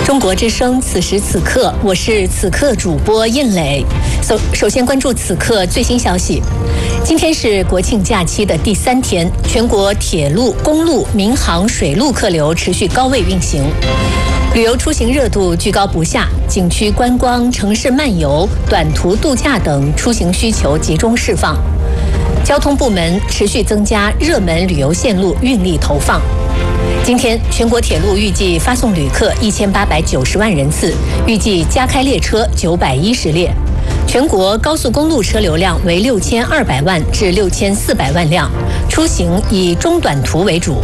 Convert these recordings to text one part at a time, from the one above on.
中国之声，此时此刻，我是此刻主播印磊。首先关注此刻最新消息。今天是国庆假期的第3天，全国铁路、公路、民航、水陆客流持续高位运行，旅游出行热度居高不下，景区观光、城市漫游、短途度假等出行需求集中释放。交通部门持续增加热门旅游线路运力投放。今天，全国铁路预计发送旅客1890万人次，预计加开列车910列。全国高速公路车流量为6200万至6400万辆，出行以中短途为主。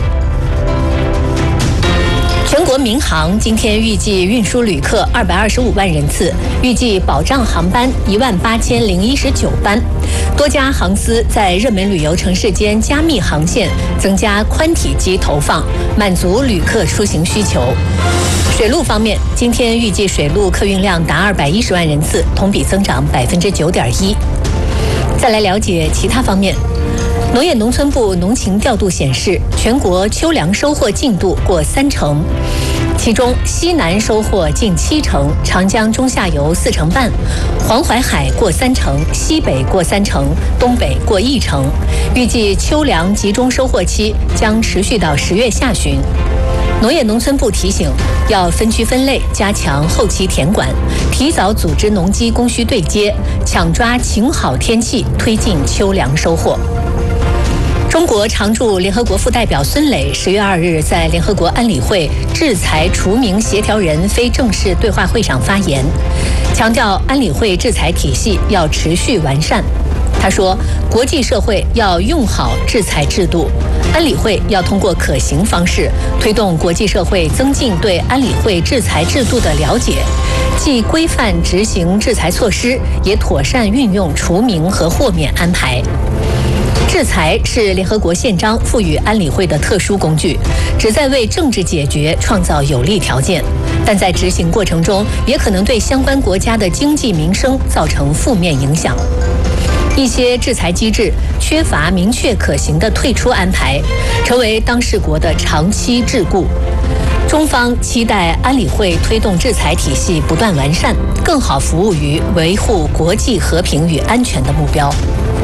全国民航今天预计运输旅客225万人次，预计保障航班18019班。多家航司在热门旅游城市间加密航线，增加宽体机投放，满足旅客出行需求。水路方面，今天预计水路客运量达210万人次，同比增长9.1%。再来了解其他方面。农业农村部农情调度显示，全国秋粮收获进度过30%，其中西南收获近70%，长江中下游4成半，黄淮海过30%，西北过30%，东北过1成。预计秋粮集中收获期将持续到10月下旬。农业农村部提醒，要分区分类，加强后期田管，提早组织农机供需对接，抢抓晴好天气，推进秋粮收获。中国常驻联合国副代表孙磊10月2日在联合国安理会制裁除名协调人非正式对话会上发言，强调安理会制裁体系要持续完善。他说，国际社会要用好制裁制度，安理会要通过可行方式推动国际社会增进对安理会制裁制度的了解，既规范执行制裁措施，也妥善运用除名和豁免安排。制裁是联合国宪章赋予安理会的特殊工具，旨在为政治解决创造有利条件，但在执行过程中也可能对相关国家的经济民生造成负面影响。一些制裁机制缺乏明确可行的退出安排，成为当事国的长期桎梏。中方期待安理会推动制裁体系不断完善，更好服务于维护国际和平与安全的目标。